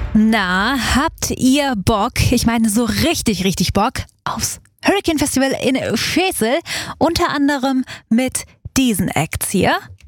Na, habt ihr Bock, ich meine so richtig Bock, aufs Hurricane Festival in Schesel, unter anderem mit diesen Acts hier?